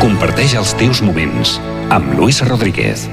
Comparteix els teus moments amb Luis Rodríguez.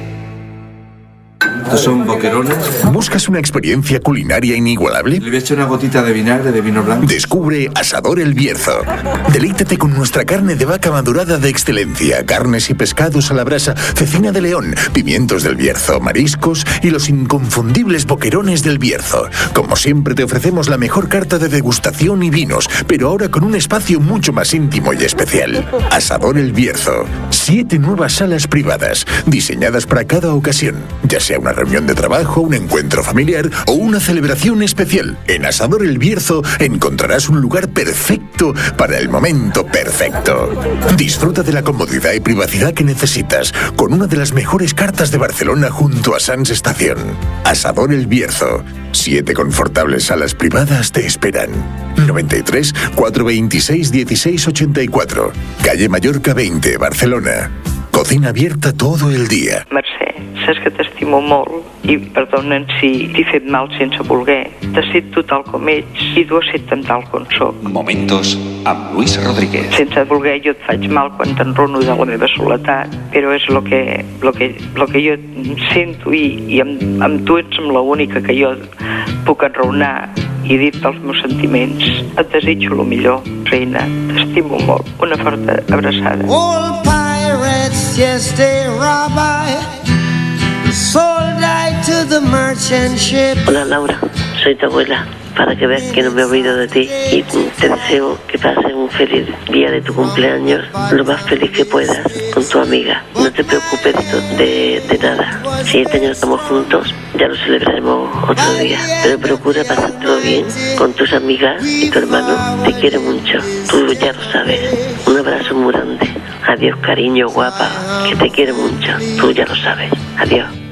Estos son boquerones. ¿Buscas una experiencia culinaria inigualable? Le voy a echar una gotita de vinagre de vino blanco. Descubre Asador El Bierzo. Deleítate con nuestra carne de vaca madurada de excelencia, carnes y pescados a la brasa, cecina de león, pimientos del Bierzo, mariscos y los inconfundibles boquerones del Bierzo. Como siempre te ofrecemos la mejor carta de degustación y vinos, pero ahora con un espacio mucho más íntimo y especial. Asador El Bierzo. 7 nuevas salas privadas, diseñadas para cada ocasión, ya sea una reunión de trabajo, un encuentro familiar o una celebración especial. En Asador El Bierzo encontrarás un lugar perfecto para el momento perfecto. Disfruta de la comodidad y privacidad que necesitas con una de las mejores cartas de Barcelona junto a Sans Estación. Asador El Bierzo. 7 confortables salas privadas te esperan. 93 426 1684. Calle Mallorca 20, Barcelona. Cocina abierta todo el día. Mercè, saps que t'estimo molt i perdona'n si t'he fet mal sense voler. T'accepto tal com ets i tu accepta'm tal com soc. Momentos amb Luis Rodríguez. Sense voler jo et faig mal quan t'enrono de la meva soledat, però és lo que jo sento i amb tu ets l'única que jo puc enraonar i dir-te els meus sentiments. Et desitjo el millor, reina. T'estimo molt. Una forta abraçada. All pirates, yes, they rob I, sold I to the merchant ship. Hola Laura, soy tu abuela. Para que veas que no me olvido de ti y te deseo que pases un feliz día de tu cumpleaños, lo más feliz que puedas con tu amiga. No te preocupes de nada. Si este año estamos juntos, ya lo celebraremos otro día. Pero procura pasártelo bien con tus amigas y tu hermano. Te quiere mucho, tú ya lo sabes. Un abrazo muy grande. Adiós, cariño, guapa, que te quiero mucho. Tú ya lo sabes. Adiós.